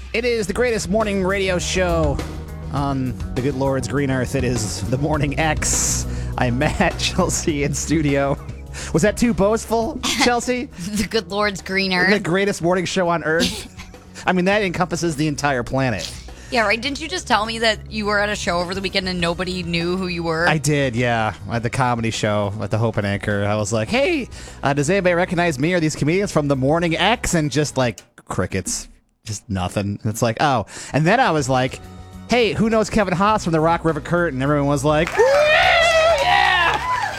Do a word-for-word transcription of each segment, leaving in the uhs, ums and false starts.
It is the greatest morning radio show on the good Lord's green earth. It is the Morning X. I'm Matt, Chelsea in studio. Was that too boastful, Chelsea? The good Lord's green The earth. greatest morning show on earth? I mean, that encompasses the entire planet. Yeah, right. Didn't you just tell me that you were at a show over the weekend and nobody knew who you were? I did, yeah. At the comedy show at the Hope and Anchor. I was like, hey, uh, does anybody recognize me or these comedians from the Morning X? And just like crickets. Just nothing. It's like, oh. And then I was like, hey, who knows Kevin Haas from the Rock River Curtain? Everyone was like, woo, yeah!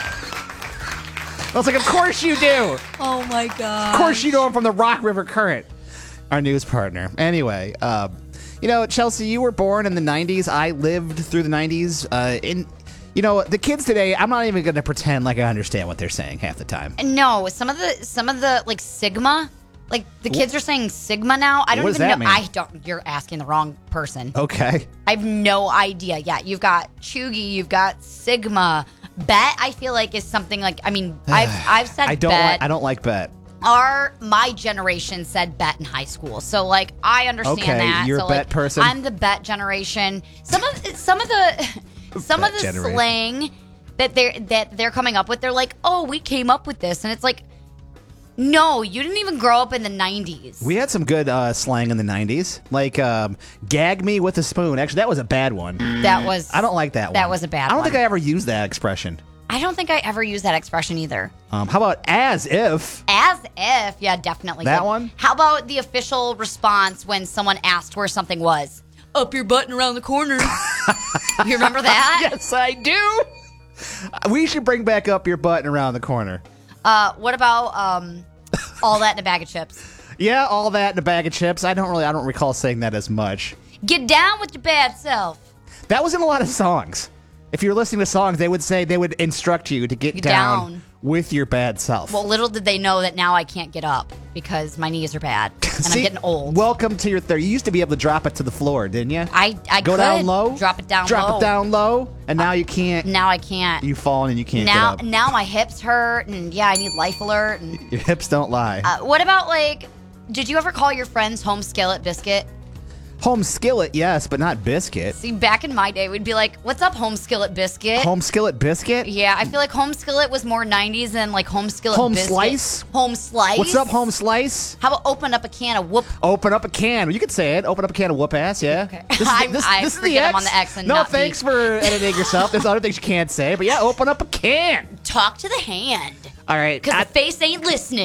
I was like, of course you do. Oh, my God. Of course you know him from the Rock River Current, our news partner. Anyway, uh, you know, Chelsea, you were born in the nineties. I lived through the nineties. Uh, in, you know, the kids today, I'm not even going to pretend like I understand what they're saying half the time. No, some of the, some of the, like, Sigma, like, the kids are saying Sigma now. I don't What does even that know. mean? I don't, you're asking the wrong person. Okay. I have no idea. Yeah, you've got Chugi, you've got Sigma. Bet, I feel like, is something like, I mean, I've, I've said I don't bet. like, I don't like bet. Our my generation said bet in high school, so like I understand Okay, that. you're so, a bet like, person? I'm the bet generation. Some of some of the some of Bet the generation. slang that they're that they're coming up with, they're like, oh, we came up with this, and it's like, no, you didn't even grow up in the nineties. We had some good uh, slang in the nineties, like um, gag me with a spoon. Actually, that was a bad one. That was I don't like that one. That was a bad I don't one. think I ever used that expression. I don't think I ever used that expression either. Um, how about as if? As if, yeah, definitely. That Good. one? How about the official response when someone asked where something was? Up your butt and around the corner. You remember that? Yes, I do. We should bring back up your butt and around the corner. Uh, what about um, all that in a bag of chips? Yeah, all that in a bag of chips. I don't really, I don't recall saying that as much. Get down with your bad self. That was in a lot of songs. If you're listening to songs, they would say they would instruct you to get, Get down, down. with your bad self. Well, little did they know that now I can't get up because my knees are bad and See, I'm getting old. Welcome to your third. You used to be able to drop it to the floor, didn't you? I I Go could down low, drop it down drop low. it down low, and now you can't. Now I can't. You fall and you can't now get up. now my hips hurt and yeah, I need Life Alert. And Your hips don't lie. uh, what about like? Did you ever call your friends home skillet biscuit? Home skillet, yes, but not biscuit. See, back in my day, we'd be like, "What's up, home skillet biscuit?" Home skillet biscuit? Yeah, I feel like home skillet was more nineties than like home skillet Home biscuit. slice? Home slice. What's up, home slice? How about open up a can of whoop? Open up a can. You could say it. Open up a can of whoop ass, yeah. Okay. This is, I'm- this, I this is the forget I'm X. on the X and No, not thanks B. for editing yourself. There's other things you can't say, but yeah, open up a can. Talk to the hand. All right. Because I, the face ain't listening.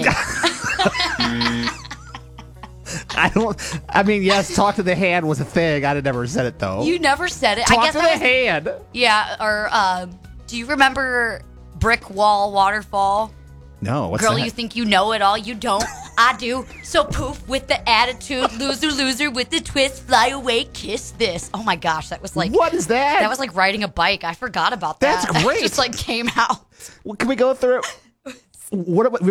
I don't. I mean, yes, talk to the hand was a thing. I'd have never said it though. You never said it. talk I guess to that the was, hand. Yeah, or uh, do you remember Brick Wall Waterfall? No, what's Girl, that? you think you know it all. You don't. I do. So poof with the attitude. Loser, loser with the twist. Fly away, kiss this. Oh my gosh, that was like. What is that? That was like riding a bike. I forgot about that. That's great. That just like came out. Well, can we go through it? What about?